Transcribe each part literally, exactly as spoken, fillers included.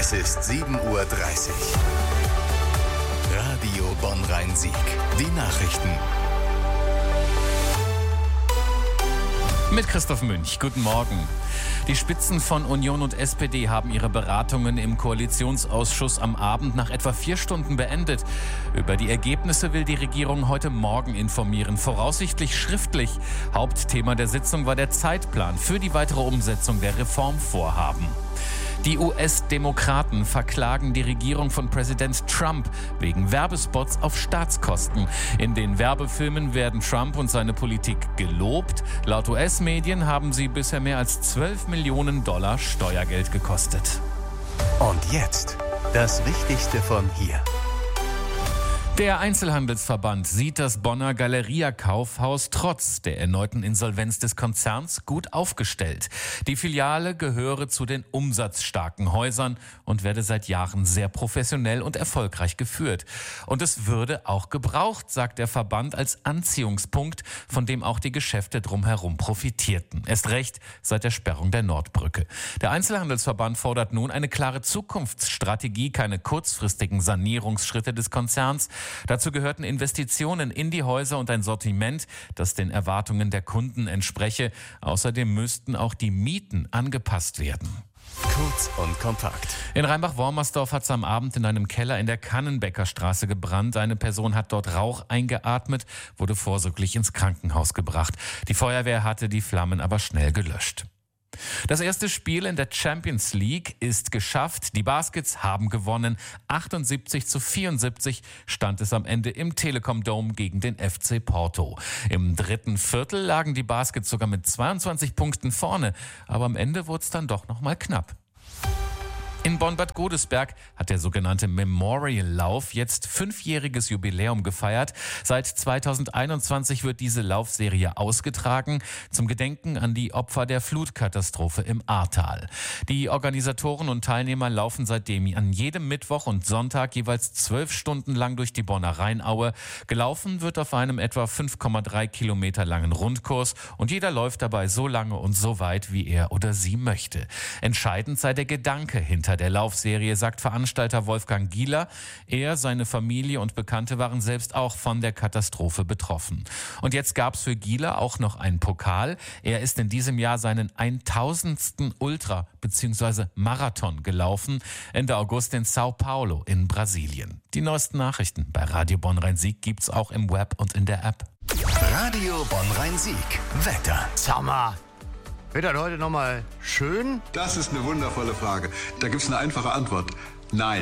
Es ist sieben Uhr dreißig. Radio Bonn-Rhein-Sieg. Die Nachrichten. Mit Christoph Münch. Guten Morgen. Die Spitzen von Union und S P D haben ihre Beratungen im Koalitionsausschuss am Abend nach etwa vier Stunden beendet. Über die Ergebnisse will die Regierung heute Morgen informieren, voraussichtlich schriftlich. Hauptthema der Sitzung war der Zeitplan für die weitere Umsetzung der Reformvorhaben. Die U S-Demokraten verklagen die Regierung von Präsident Trump wegen Werbespots auf Staatskosten. In den Werbefilmen werden Trump und seine Politik gelobt. Laut U S-Medien haben sie bisher mehr als zwölf Millionen Dollar Steuergeld gekostet. Und jetzt das Wichtigste von hier. Der Einzelhandelsverband sieht das Bonner Galeria-Kaufhaus trotz der erneuten Insolvenz des Konzerns gut aufgestellt. Die Filiale gehöre zu den umsatzstarken Häusern und werde seit Jahren sehr professionell und erfolgreich geführt. Und es würde auch gebraucht, sagt der Verband, als Anziehungspunkt, von dem auch die Geschäfte drumherum profitierten. Erst recht seit der Sperrung der Nordbrücke. Der Einzelhandelsverband fordert nun eine klare Zukunftsstrategie, keine kurzfristigen Sanierungsschritte des Konzerns. Dazu gehörten Investitionen in die Häuser und ein Sortiment, das den Erwartungen der Kunden entspreche. Außerdem müssten auch die Mieten angepasst werden. Kurz und kompakt. In Rheinbach-Wormersdorf hat es am Abend in einem Keller in der Kannenbäckerstraße gebrannt. Eine Person hat dort Rauch eingeatmet, wurde vorsorglich ins Krankenhaus gebracht. Die Feuerwehr hatte die Flammen aber schnell gelöscht. Das erste Spiel in der Champions League ist geschafft. Die Baskets haben gewonnen. achtundsiebzig zu vierundsiebzig stand es am Ende im Telekom Dome gegen den F C Porto. Im dritten Viertel lagen die Baskets sogar mit zweiundzwanzig Punkten vorne. Aber am Ende wurde es dann doch noch mal knapp. In Bonn-Bad Godesberg hat der sogenannte Memorial-Lauf jetzt fünfjähriges Jubiläum gefeiert. Seit zweitausendeinundzwanzig wird diese Laufserie ausgetragen zum Gedenken an die Opfer der Flutkatastrophe im Ahrtal. Die Organisatoren und Teilnehmer laufen seitdem an jedem Mittwoch und Sonntag jeweils zwölf Stunden lang durch die Bonner Rheinaue. Gelaufen wird auf einem etwa fünf Komma drei Kilometer langen Rundkurs und jeder läuft dabei so lange und so weit, wie er oder sie möchte. Entscheidend sei der Gedanke hinter der Laufserie, sagt Veranstalter Wolfgang Gieler. Er, seine Familie und Bekannte waren selbst auch von der Katastrophe betroffen. Und jetzt gab es für Gieler auch noch einen Pokal. Er ist in diesem Jahr seinen tausendsten Ultra- bzw. Marathon gelaufen, Ende August in Sao Paulo in Brasilien. Die neuesten Nachrichten bei Radio Bonn-Rhein-Sieg gibt's auch im Web und in der App. Radio Bonn-Rhein-Sieg. Wetter. Sag mal, wird das heute nochmal schön? Das ist eine wundervolle Frage. Da gibt es eine einfache Antwort. Nein.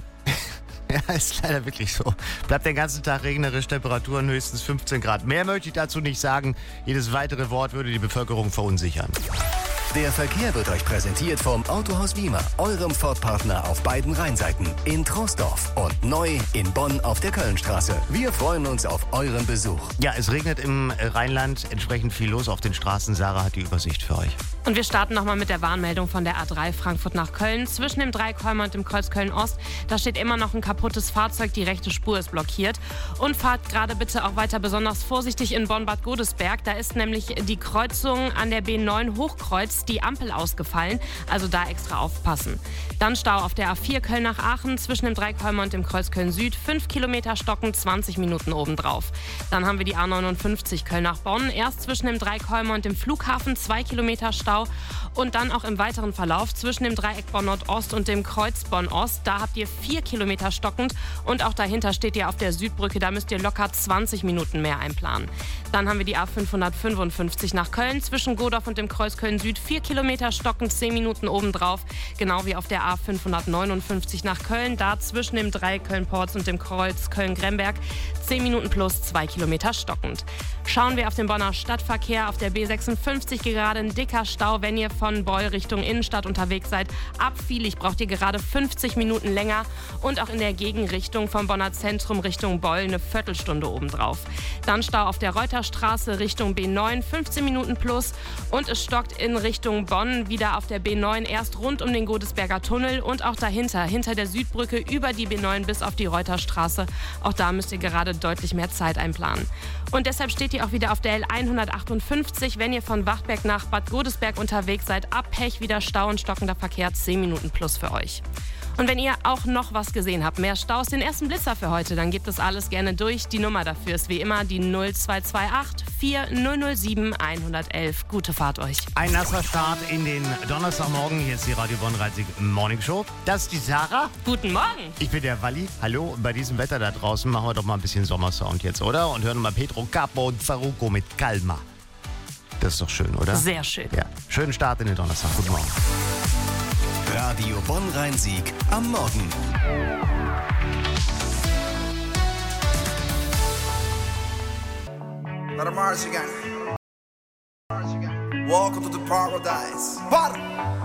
Ja, ist leider wirklich so. Bleibt den ganzen Tag regnerisch, Temperaturen höchstens fünfzehn Grad. Mehr möchte ich dazu nicht sagen. Jedes weitere Wort würde die Bevölkerung verunsichern. Der Verkehr wird euch präsentiert vom Autohaus Wiemer, eurem Ford-Partner auf beiden Rheinseiten, in Troisdorf und neu in Bonn auf der Kölnstraße. Wir freuen uns auf euren Besuch. Ja, es regnet im Rheinland, entsprechend viel los auf den Straßen. Sarah hat die Übersicht für euch. Und wir starten nochmal mit der Warnmeldung von der A drei Frankfurt nach Köln. Zwischen dem Dreikäumer und dem Kreuz Köln-Ost, da steht immer noch ein kaputtes Fahrzeug, die rechte Spur ist blockiert. Und fahrt gerade bitte auch weiter besonders vorsichtig in Bonn-Bad Godesberg. Da ist nämlich die Kreuzung an der B neun Hochkreuz, die Ampel ausgefallen, also da extra aufpassen. Dann Stau auf der A vier Köln nach Aachen zwischen dem Dreikäumer und dem Kreuz Köln Süd, fünf Kilometer stocken, zwanzig Minuten obendrauf. Dann haben wir die A neunundfünfzig Köln nach Bonn, erst zwischen dem Dreikäumer und dem Flughafen, zwei Kilometer Stau und dann auch im weiteren Verlauf zwischen dem Dreieck Bonn Nordost und dem Kreuz Bonn Ost, da habt ihr vier Kilometer stockend und auch dahinter steht ihr auf der Südbrücke, da müsst ihr locker zwanzig Minuten mehr einplanen. Dann haben wir die A fünfhundertfünfundfünfzig nach Köln zwischen Godorf und dem Kreuz Köln Süd, vier Kilometer stockend, zehn Minuten obendrauf, genau wie auf der A fünfhundertneunundfünfzig nach Köln, da zwischen dem Dreieck Köln-Porz und dem Kreuz Köln-Gremberg, zehn Minuten plus, zwei Kilometer stockend. Schauen wir auf den Bonner Stadtverkehr, auf der B sechsundfünfzig gerade ein dicker Stau, wenn ihr von Beul Richtung Innenstadt unterwegs seid. Ab Vielig braucht ihr gerade fünfzig Minuten länger und auch in der Gegenrichtung vom Bonner Zentrum Richtung Beul eine Viertelstunde obendrauf. Dann Stau auf der Reuterstraße Richtung B neun, fünfzehn Minuten plus und es stockt in Richtung Bonn wieder auf der B neun erst rund um den Godesberger Tunnel und auch dahinter, hinter der Südbrücke über die B neun bis auf die Reuterstraße. Auch da müsst ihr gerade deutlich mehr Zeit einplanen. Und deshalb steht ihr auch wieder auf der L hundertachtundfünfzig, wenn ihr von Wachtberg nach Bad Godesberg unterwegs seid. Ab Pech wieder Stau und stockender Verkehr, zehn Minuten plus für euch. Und wenn ihr auch noch was gesehen habt, mehr Staus, den ersten Blitzer für heute, dann gebt das alles gerne durch. Die Nummer dafür ist wie immer die null zwei zwei acht vier null null sieben eins eins eins. Gute Fahrt euch. Ein nasser Start in den Donnerstagmorgen. Hier ist die Radio Bonn-Rhein-Sieg Morning Show. Das ist die Sarah. Guten Morgen. Ich bin der Walli. Hallo. Und bei diesem Wetter da draußen machen wir doch mal ein bisschen Sommersound jetzt, oder? Und hören mal Pedro Capo und Farruko mit Calma. Das ist doch schön, oder? Sehr schön. Ja. Schönen Start in den Donnerstag. Guten Morgen. Radio Bonn-Rhein-Sieg am Morgen. Let 'em march again. Welcome to the paradise. Party!